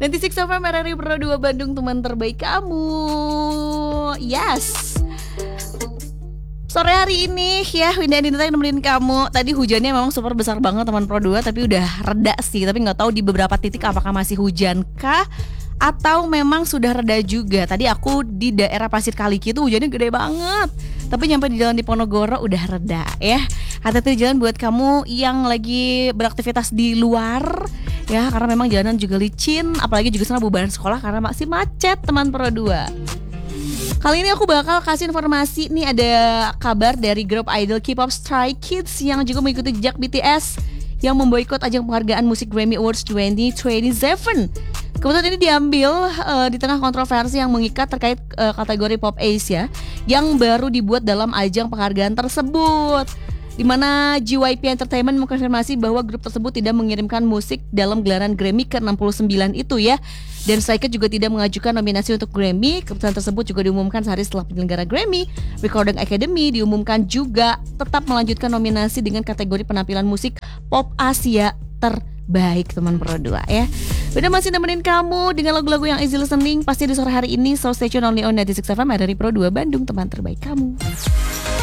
96 FM RRI Pro 2 Bandung, teman terbaik kamu. Yes. Sore hari ini ya Winda Andinata yang nemenin kamu. Tadi hujannya memang super besar banget teman Pro 2, tapi udah reda sih. Tapi gak tahu di beberapa titik apakah masih hujan kah atau memang sudah reda juga. Tadi aku di daerah Pasir Kaliki itu hujannya gede banget, tapi nyampe di jalan Diponegoro udah reda ya. Hati-hati di jalan buat kamu yang lagi beraktivitas di luar ya, karena memang jalanan juga licin. Apalagi juga sana bubaran sekolah karena masih macet teman Pro 2. Kali ini aku bakal kasih informasi nih, ada kabar dari grup idol K-pop Stray Kids yang juga mengikuti jejak BTS yang memboikot ajang penghargaan musik Grammy Awards 2027. Keputusan ini diambil di tengah kontroversi yang mengikat terkait kategori Pop Asia yang baru dibuat dalam ajang penghargaan tersebut, di mana JYP Entertainment mengkonfirmasi bahwa grup tersebut tidak mengirimkan musik dalam gelaran Grammy ke-69 itu ya. Dan Stray Kids juga tidak mengajukan nominasi untuk Grammy. Keputusan tersebut juga diumumkan sehari setelah penyelenggara Grammy Recording Academy diumumkan juga tetap melanjutkan nominasi dengan kategori penampilan musik Pop Asia terbaik teman Pro 2 ya. Udah masih nemenin kamu dengan lagu-lagu yang easy listening pasti di sore hari ini. So stay tune only on 96 FM RRI Pro 2 Bandung, teman terbaik kamu.